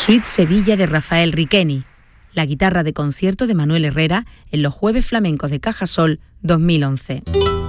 Suite Sevilla de Rafael Riqueni. La guitarra de concierto de Manuel Herrera en los Jueves Flamencos de Cajasol 2011.